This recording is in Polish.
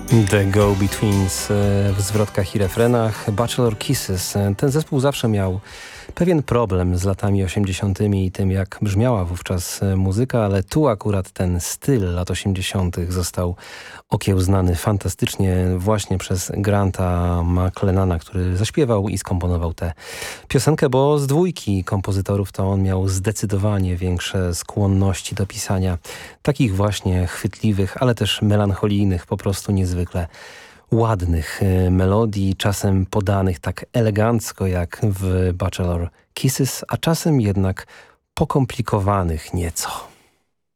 The Go-Betweens w zwrotkach i refrenach, Bachelor Kisses. Ten zespół zawsze miał pewien problem z latami 80. i tym, jak brzmiała wówczas muzyka, ale tu akurat ten styl lat 80. został okiełznany fantastycznie właśnie przez Granta McLennana, który zaśpiewał i skomponował tę piosenkę, bo z dwójki kompozytorów to on miał zdecydowanie większe skłonności do pisania takich właśnie chwytliwych, ale też melancholijnych, po prostu niezwykle ładnych melodii, czasem podanych tak elegancko jak w Bachelor Kisses, a czasem jednak pokomplikowanych nieco.